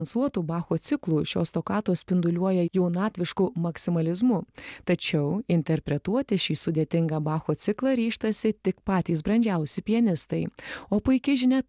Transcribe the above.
suotų Bacho ciklų šios tokatos spinduliuoja jaunatvišku maksimalizmu, tačiau interpretuoti šį sudėtingą Bacho ciklą ryžtasi tik patys brandžiausi pianistai. O puikiai žinia